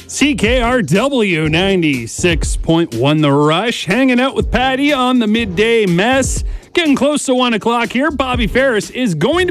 CKRW 96.1 The Rush. Hanging out with Patty on the midday mess. Getting close to 1 o'clock here. Bobby Ferris is going to